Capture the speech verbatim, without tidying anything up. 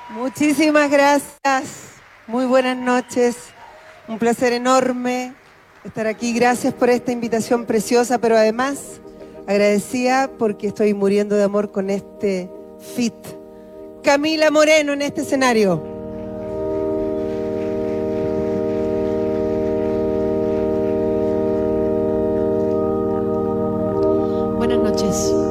Muchísimas gracias. Muy buenas noches. Un placer enorme estar aquí. Gracias por esta invitación preciosa, pero además agradecida porque estoy muriendo de amor con este fit. Camila Moreno en este escenario. Buenas noches.